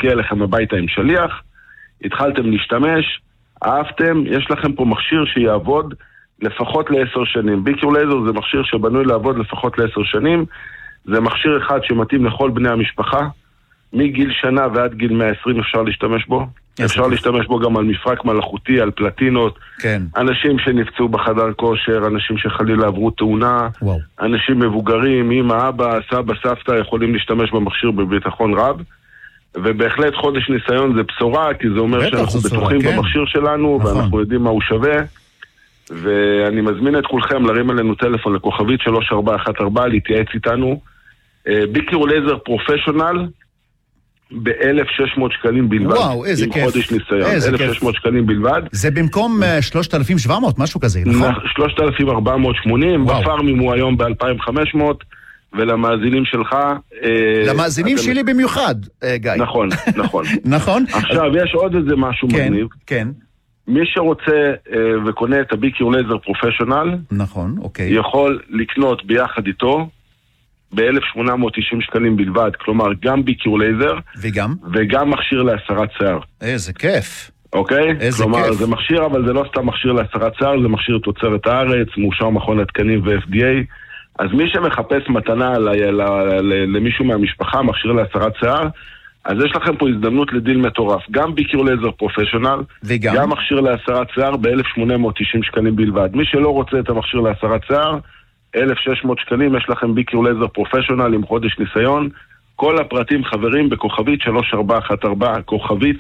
מגיע אליכם הביתה עם שליח, התחלתם להשתמש, אהבתם, יש לכם פה מכשיר שיעבוד לפחות ל10 שנים. ביקור לייזר זה מכשיר שבנוי לעבוד לפחות ל10 שנים, זה מכשיר אחד שמתאים לכל בני המשפחה, מגיל שנה ועד גיל 120 אפשר להשתמש בו. אפשר להשתמש בו גם על מפרק מלאכותי, על פלטינות, כן. אנשים שנפצעו בחדר כושר, אנשים שחלילה עברו תאונה, אנשים מבוגרים, אמא, אבא, סבא, סבתא יכולים להשתמש במכשיר בביטחון רב, ובהחלט חודש ניסיון זה בשורה, כי זה אומר שאנחנו בטוחים במכשיר שלנו, ואנחנו יודעים מה הוא שווה, ואני מזמין את כולכם להרים עלינו טלפון לכוכבית 3414 להתייעץ איתנו. ביקור לייזר פרופשיונל ב-1,600 שקלים בלבד. וואו, איזה כיף. עם חודש ניסיון. 1,600 שקלים בלבד. זה במקום 3,700, משהו כזה, נכון? 3,480, בפארמים הוא היום ב-2,500, ולמאזינים שלך... למאזינים שלי במיוחד, גיא. נכון, נכון. נכון? עכשיו, יש עוד איזה משהו מגניב. כן. מי שרוצה וקונה את הביקור לייזר פרופשיונל, נכון, אוקיי. יכול לקנות ביחד איתו ב-1,890 שקלים בלבד, כלומר גם ביקור לייזר וגם מכשיר להסרת שיער. איזה כיף. אוקיי? כלומר זה מכשיר, אבל זה לא סתם מכשיר להסרת שיער, זה מכשיר תוצרת הארץ, מאושר מכון התקנים ו-FDA. אז מי שמחפש מתנה למישהו מהמשפחה, מכשיר להסרת שיער, אז יש לכם פה הזדמנות לדיל מטורף. גם ביקור לייזר פרופשיונל, גם מכשיר להסרת שיער ב-1,890 שקלים בלבד. מי שלא רוצה את המכשיר להסרת שיער, 1,600 שקלים, יש לכם ביקור לייזר פרופשיונל עם חודש ניסיון. כל הפרטים חברים בכוכבית 3414, כוכבית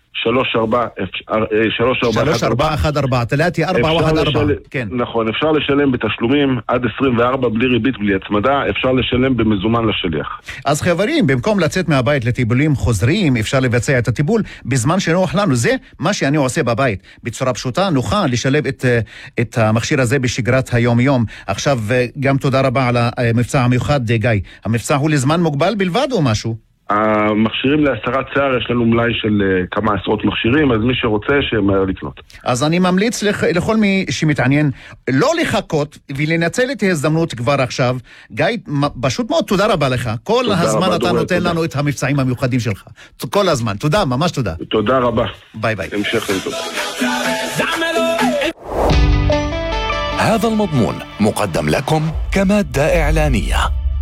3414, תלאתי 414. כן. נכון, אפשר לשלם בתשלומים עד 24 בלי ריבית, בלי הצמדה, אפשר לשלם במזומן לשליח. אז חברים, במקום לצאת מהבית לטיפולים חוזרים, אפשר לבצע את הטיפול בזמן שנוח לנו. זה מה שאני עושה בבית. בצורה פשוטה, נוחה לשלב את המכשיר הזה בשגרת היום-יום. עכשיו, גם תודה רבה על המבצע המיוחד, גיא. המבצע הוא לזמן מוגבל בלבד או משהו? המכשירים להסרת שיער, יש לנו מלאי של כמה עשרות מכשירים, אז מי שרוצה שמהר לקנות. אז אני ממליץ לכל מי שמתעניין לא לחכות ולנצל את ההזדמנות כבר עכשיו. גיא, פשוט מאוד תודה רבה לך. כל הזמן אתה נותן לנו את המבצעים המיוחדים שלך. כל הזמן. תודה, ממש תודה. תודה רבה. ביי ביי. המשך טוב. هذا المضمون مقدم لكم كمادة إعلانية.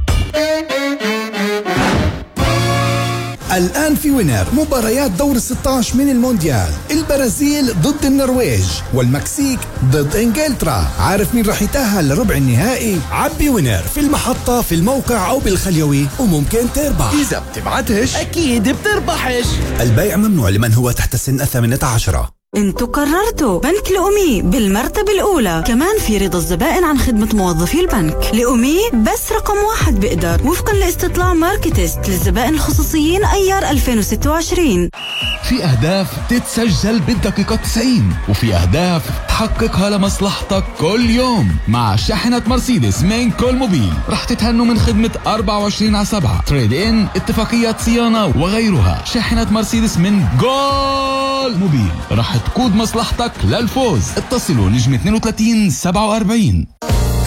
الآن في وينر مباريات دور 16 من المونديال، البرازيل ضد النرويج والمكسيك ضد انجلترا. عارف مين رح يتأهل لربع النهائي؟ عبي وينر في المحطة، في الموقع أو بالخليوي وممكن تربح. إذا بتبعتش أكيد بتربحش. البيع ممنوع لمن هو تحت سن 18. انتوا قررتوا بنك الأمي بالمرتبة الأولى، كمان في رضا الزبائن عن خدمة موظفي البنك. الأمي بس رقم 1 بقدر وفقا لاستطلاع ماركتست للزبائن الخصوصيين أيار 2026. في أهداف تتسجل بالدقيقة 90 وفي أهداف تحققها لمصلحتك كل يوم. مع شاحنة مرسيدس من كل موبيل رح تتهنوا من خدمة 24/7 تريد إن، اتفاقيات صيانة وغيرها. شاحنة مرسيدس من جول موبيل رح تقود مصلحتك للفوز. اتصلوا نجم 32 47.